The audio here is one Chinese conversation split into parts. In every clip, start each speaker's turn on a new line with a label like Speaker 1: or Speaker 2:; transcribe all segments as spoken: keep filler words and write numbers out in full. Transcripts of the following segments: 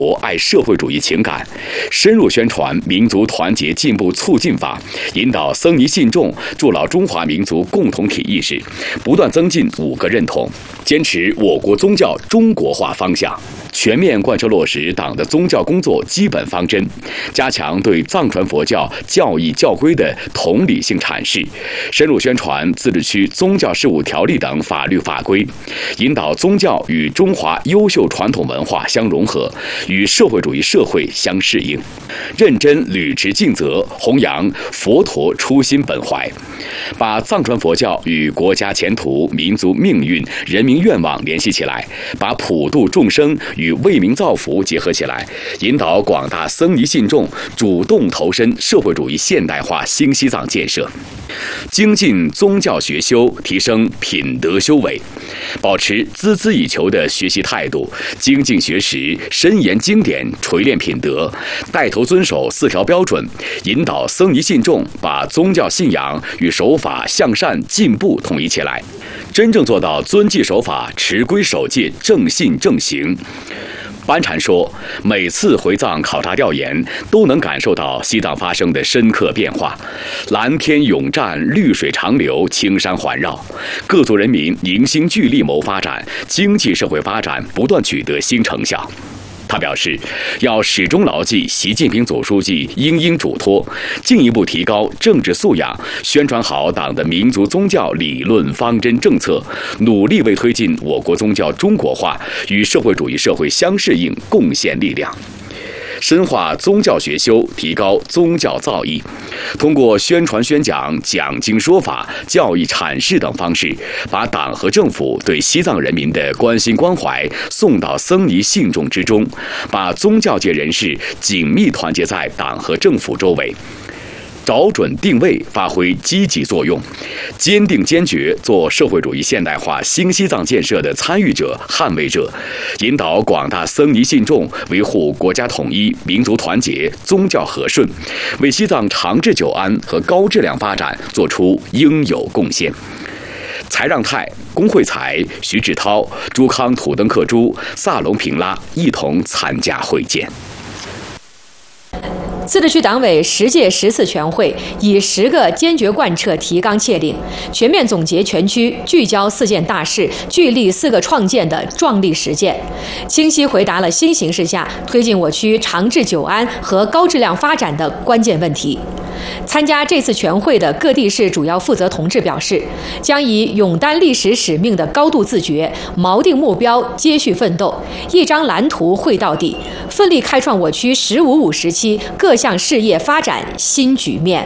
Speaker 1: 我爱社会主义情感，深入宣传民族团结进步促进法，引导僧尼信众筑牢中华民族共同体意识，不断增进五个认同，坚持我国宗教中国化方向，全面贯彻落实党的宗教工作基本方针，加强对藏传佛教教义教规的同理性阐释，深入宣传自治区宗教事务条例等法律法规，引导宗教与中华优秀传统文化相融合，与社会主义社会相适应，认真履职尽责，弘扬佛陀初心本怀，把藏传佛教与国家前途、民族命运、人民愿望联系起来，把普度众生与为民造福结合起来，引导广大僧尼信众主动投身社会主义现代化新西藏建设，精进宗教学修，提升品德修为，保持孜孜以求的学习态度，精进学识，深研经典，锤炼品德，带头遵守四条标准，引导僧尼信众把宗教信仰与守法向善进步统一起来，真正做到遵纪守法、持规守戒、正信正行。班禅说，每次回藏考察调研，都能感受到西藏发生的深刻变化，蓝天涌湛，绿水长流，青山环绕，各族人民凝心聚力谋发展，经济社会发展不断取得新成效。他表示，要始终牢记习近平总书记殷殷嘱托，进一步提高政治素养，宣传好党的民族宗教理论方针政策，努力为推进我国宗教中国化与社会主义社会相适应贡献力量。深化宗教学修，提高宗教造诣，通过宣传宣讲、讲经说法、教义阐释等方式，把党和政府对西藏人民的关心关怀送到僧尼信众之中，把宗教界人士紧密团结在党和政府周围，找准定位，发挥积极作用，坚定坚决做社会主义现代化新西藏建设的参与者、捍卫者，引导广大僧尼信众维护国家统一、民族团结、宗教和顺，为西藏长治久安和高质量发展做出应有贡献。财让泰、龚慧才、徐志涛、朱康土登克珠、萨隆平拉一同参加会见。
Speaker 2: 自治区党委十届十次全会以十个坚决贯彻提纲挈领，全面总结全区聚焦四件大事、聚力四个创建的壮丽实践，清晰回答了新形势下推进我区长治久安和高质量发展的关键问题。参加这次全会的各地市主要负责同志表示，将以勇担历史使命的高度自觉，锚定目标，接续奋斗，一张蓝图绘到底，奋力开创我区“十五五”时期各项事业发展新局面。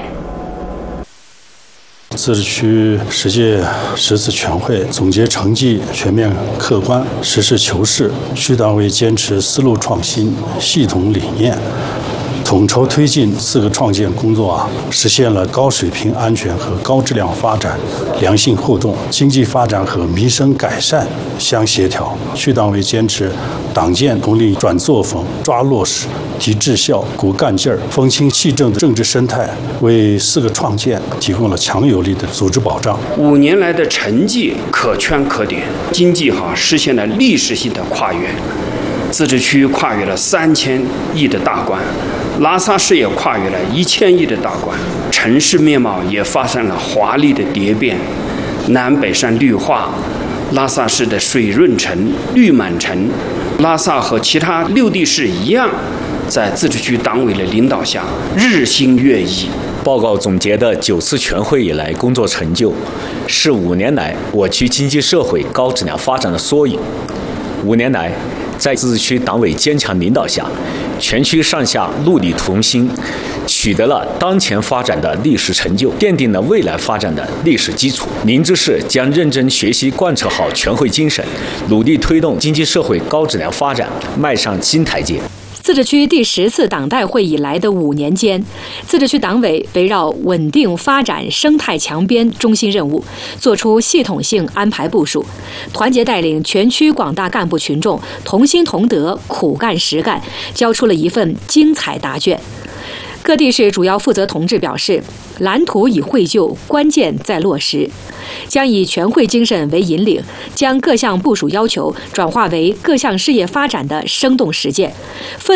Speaker 3: 自治区十届十次全会总结成绩全面客观、实事求是，区党委坚持思路创新、系统理念，统筹推进四个创建工作啊，实现了高水平安全和高质量发展良性互动，经济发展和民生改善相协调。区党委坚持党建统领转作风，抓落实、提质效、鼓干劲儿、风清气正的政治生态，为四个创建提供了强有力的组织保障。
Speaker 4: 五年来的成绩可圈可点，经济哈实现了历史性的跨越。自治区跨越了三千亿的大关，拉萨市也跨越了一千亿的大关，城市面貌也发生了华丽的蝶变，南北山绿化，拉萨市的水润城、绿满城，拉萨和其他六地市一样，在自治区党委的领导下日新月异。
Speaker 5: 报告总结的九次全会以来工作成就，是五年来我区经济社会高质量发展的缩影。五年来，在自治区党委坚强领导下，全区上下戮力同心，取得了当前发展的历史成就，奠定了未来发展的历史基础。宁知市将认真学习贯彻好全会精神，努力推动经济社会高质量发展迈上新台阶。
Speaker 2: 自治区第十次党代会以来的五年间，自治区党委围绕稳定发展生态强边中心任务，作出系统性安排部署，团结带领全区广大干部群众同心同德、苦干实干，交出了一份精彩答卷。各地市主要负责同志表示， 蓝图已绘就，关键在落实。将以全会精神为引领，将各项部署要求转化为各项事业发展的生动实践。